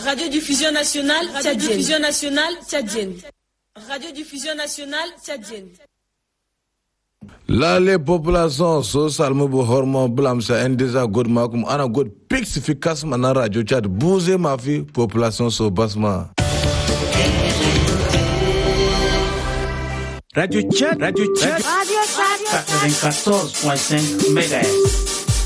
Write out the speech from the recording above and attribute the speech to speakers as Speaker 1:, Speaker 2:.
Speaker 1: Radiodiffusion nationale tchadienne. Radiodiffusion nationale tchadienne.
Speaker 2: La les populations so salmo bo hormo blam sa endeza god makum ana god pixifikas mana radio Tchad bouger ma fi population so basma.
Speaker 3: Radio Tchad 94.5 MHz.